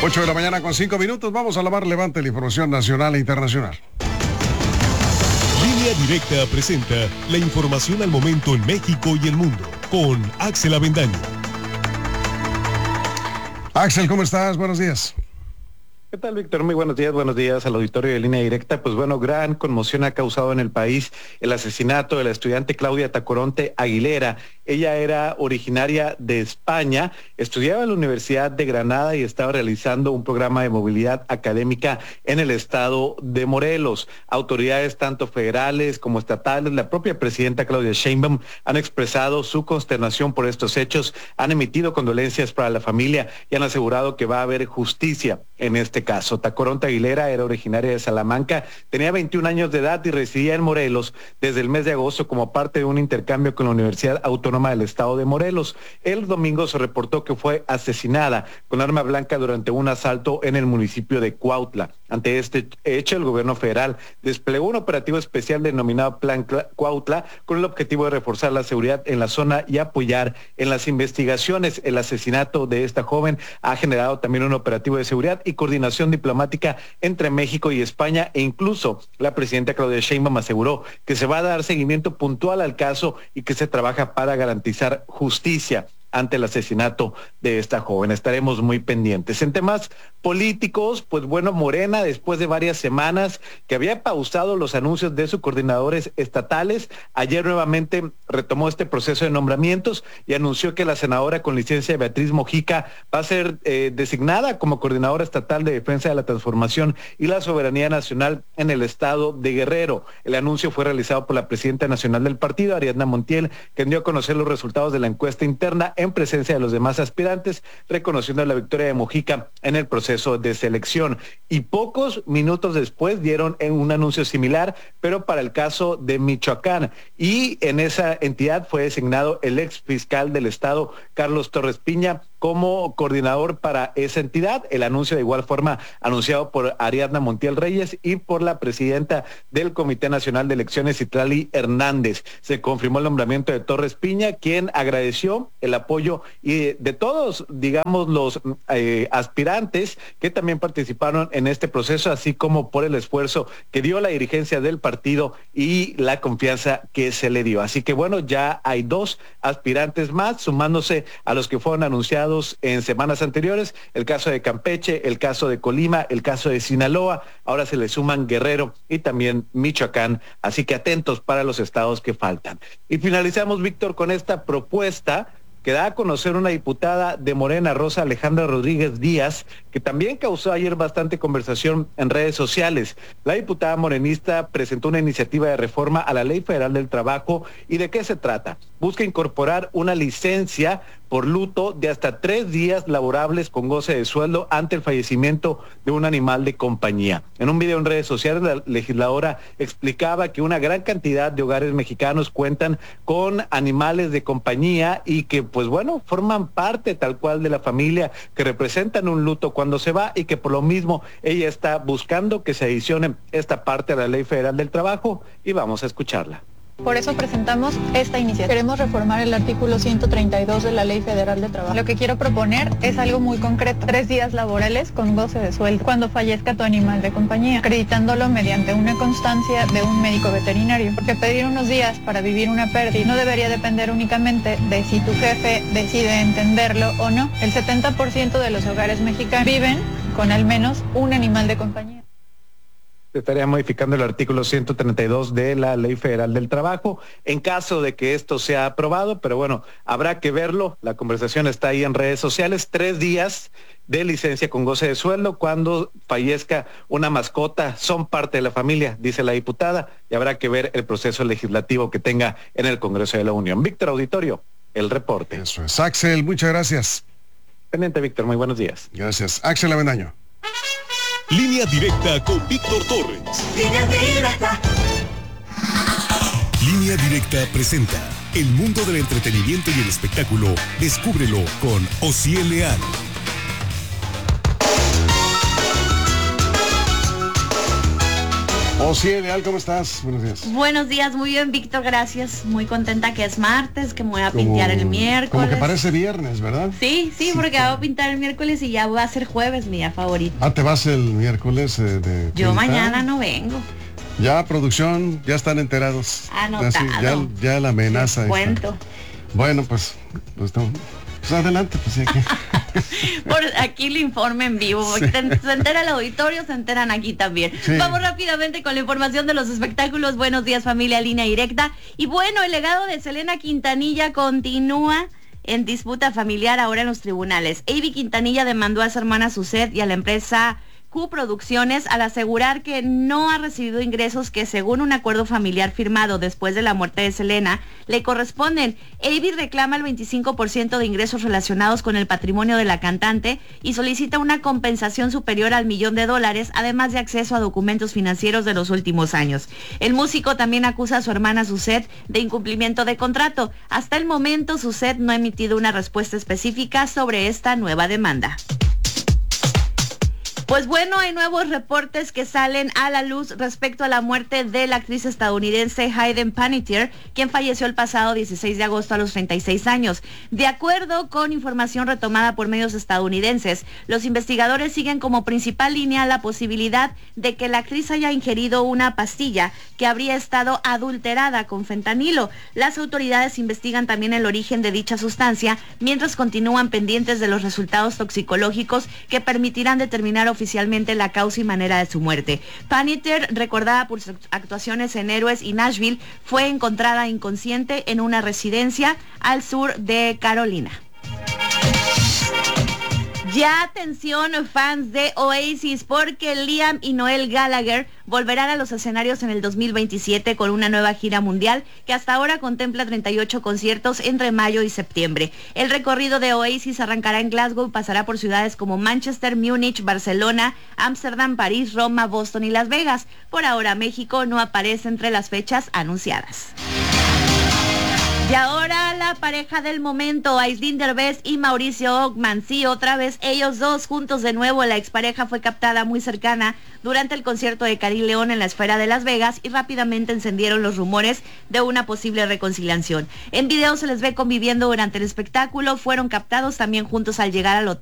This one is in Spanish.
8 de la mañana con 5 minutos. Vamos a la más relevante de la información nacional e internacional. Línea Directa presenta la información al momento en México y el mundo con Axel Avendaño. Axel, ¿cómo estás? Buenos días. ¿Qué tal, Víctor? Muy buenos días al auditorio de Línea Directa. Pues bueno, gran conmoción ha causado en el país el asesinato de la estudiante Claudia Tacoronte Aguilera. Ella era originaria de España, estudiaba en la Universidad de Granada y estaba realizando un programa de movilidad académica en el estado de Morelos. Autoridades tanto federales como estatales, la propia presidenta Claudia Sheinbaum han expresado su consternación por estos hechos, han emitido condolencias para la familia y han asegurado que va a haber justicia en este caso. Tacoronte Aguilera era originaria de Salamanca, tenía 21 años de edad y residía en Morelos desde el mes de agosto como parte de un intercambio con la Universidad Autónoma del Estado de Morelos. El domingo se reportó que fue asesinada con arma blanca durante un asalto en el municipio de Cuautla. Ante este hecho, el gobierno federal desplegó un operativo especial denominado Plan Cuautla con el objetivo de reforzar la seguridad en la zona y apoyar en las investigaciones. El asesinato de esta joven ha generado también un operativo de seguridad y coordinación diplomática entre México y España, e incluso la presidenta Claudia Sheinbaum aseguró que se va a dar seguimiento puntual al caso y que se trabaja para garantizar justicia ante el asesinato de esta joven. Estaremos muy pendientes. En temas políticos, pues bueno, Morena, después de varias semanas que había pausado los anuncios de sus coordinadores estatales, ayer nuevamente retomó este proceso de nombramientos y anunció que la senadora con licencia Beatriz Mojica va a ser designada como coordinadora estatal de defensa de la transformación y la soberanía nacional en el estado de Guerrero. El anuncio fue realizado por la presidenta nacional del partido, Ariadna Montiel, quien dio a conocer los resultados de la encuesta interna en presencia de los demás aspirantes, reconociendo la victoria de Mojica en el proceso de selección. Y pocos minutos después dieron un anuncio similar, pero para el caso de Michoacán. Y en esa entidad fue designado el ex fiscal del estado, Carlos Torres Piña, como coordinador para esa entidad. El anuncio de igual forma anunciado por Ariadna Montiel Reyes y por la presidenta del Comité Nacional de Elecciones, Citlali Hernández. Se confirmó el nombramiento de Torres Piña, quien agradeció el apoyo y de todos, digamos, los aspirantes que también participaron en este proceso, así como por el esfuerzo que dio la dirigencia del partido y la confianza que se le dio. Así que bueno, ya hay 2 aspirantes más, sumándose a los que fueron anunciados en semanas anteriores, el caso de Campeche, el caso de Colima, el caso de Sinaloa, ahora se le suman Guerrero y también Michoacán, así que atentos para los estados que faltan. Y finalizamos, Víctor, con esta propuesta que da a conocer una diputada de Morena, Rosa Alejandra Rodríguez Díaz, que también causó ayer bastante conversación en redes sociales. La diputada morenista presentó una iniciativa de reforma a la Ley Federal del Trabajo. ¿Y de qué se trata? Busca incorporar una licencia por luto de hasta 3 días laborables con goce de sueldo ante el fallecimiento de un animal de compañía. En un video en redes sociales, la legisladora explicaba que una gran cantidad de hogares mexicanos cuentan con animales de compañía y que, pues bueno, forman parte tal cual de la familia, que representan un luto cuando se va, y que por lo mismo ella está buscando que se adicione esta parte a la Ley Federal del Trabajo, y vamos a escucharla. Por eso presentamos esta iniciativa. Queremos reformar el artículo 132 de la Ley Federal de Trabajo. Lo que quiero proponer es algo muy concreto: 3 días laborales con goce de sueldo cuando fallezca tu animal de compañía, acreditándolo mediante una constancia de un médico veterinario. Porque pedir unos días para vivir una pérdida no debería depender únicamente de si tu jefe decide entenderlo o no. El 70% de los hogares mexicanos viven con al menos un animal de compañía. Se estaría modificando el artículo 132 de la Ley Federal del Trabajo en caso de que esto sea aprobado, pero bueno, habrá que verlo. La conversación está ahí en redes sociales. 3 días de licencia con goce de sueldo cuando fallezca una mascota, son parte de la familia, dice la diputada, y habrá que ver el proceso legislativo que tenga en el Congreso de la Unión. Víctor, auditorio, el reporte. Eso es. Axel, muchas gracias. Pendiente, Víctor, muy buenos días. Gracias. Axel Avendaño. Línea Directa con Víctor Torres. Línea Directa. Línea Directa presenta el mundo del entretenimiento y el espectáculo. Descúbrelo con Osiel Leal. Osiel Leal, ¿cómo estás? Buenos días. Buenos días, muy bien, Víctor, gracias. Muy contenta que es martes, que me voy a pintar el miércoles. Como que parece viernes, ¿verdad? Sí, porque voy a pintar el miércoles y ya va a ser jueves, mi día favorito. Ah, ¿te vas el miércoles de Yo pintar? Mañana no vengo. Ya, producción, ya están enterados. Anotado. Ya la amenaza. Cuento. Bueno, pues adelante, pues ya que... Por aquí el informe en vivo, Sí. se entera el auditorio, se enteran aquí también. Sí. Vamos rápidamente con la información de los espectáculos. Buenos días, familia, Línea Directa. Y bueno, el legado de Selena Quintanilla continúa en disputa familiar ahora en los tribunales. Avi Quintanilla demandó a su hermana Suzette y a la empresa Q Producciones al asegurar que no ha recibido ingresos que, según un acuerdo familiar firmado después de la muerte de Selena, le corresponden. Avi reclama el 25% de ingresos relacionados con el patrimonio de la cantante y solicita una compensación superior al $1.000.000, además de acceso a documentos financieros de los últimos años. El músico también acusa a su hermana Suzette de incumplimiento de contrato. Hasta el momento, Suzette no ha emitido una respuesta específica sobre esta nueva demanda. Pues bueno, hay nuevos reportes que salen a la luz respecto a la muerte de la actriz estadounidense Hayden Panettiere, quien falleció el pasado 16 de agosto a los 36 años. De acuerdo con información retomada por medios estadounidenses, los investigadores siguen como principal línea la posibilidad de que la actriz haya ingerido una pastilla que habría estado adulterada con fentanilo. Las autoridades investigan también el origen de dicha sustancia, mientras continúan pendientes de los resultados toxicológicos que permitirán determinar oficialmente la causa y manera de su muerte. Panettiere, recordada por sus actuaciones en Héroes y Nashville, fue encontrada inconsciente en una residencia al sur de Carolina. Ya atención, fans de Oasis, porque Liam y Noel Gallagher volverán a los escenarios en el 2027 con una nueva gira mundial que hasta ahora contempla 38 conciertos entre mayo y septiembre. El recorrido de Oasis arrancará en Glasgow y pasará por ciudades como Manchester, Múnich, Barcelona, Ámsterdam, París, Roma, Boston y Las Vegas. Por ahora, México no aparece entre las fechas anunciadas. Y ahora la pareja del momento, Aislinn Derbez y Mauricio Ockman. Sí, otra vez ellos dos juntos de nuevo. La expareja fue captada muy cercana durante el concierto de Karim León en la Esfera de Las Vegas y rápidamente encendieron los rumores de una posible reconciliación. En video se les ve conviviendo durante el espectáculo. Fueron captados también juntos al llegar al hotel